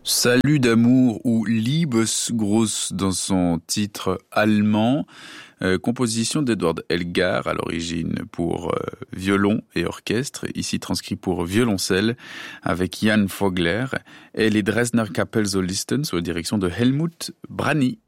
Salut d'amour ou Liebesgruß dans son titre allemand, composition d'Edward Elgar à l'origine pour violon et orchestre, ici transcrit pour violoncelle avec Jan Vogler et les Dresdner Kapellsolisten sous la direction de Helmut Brani.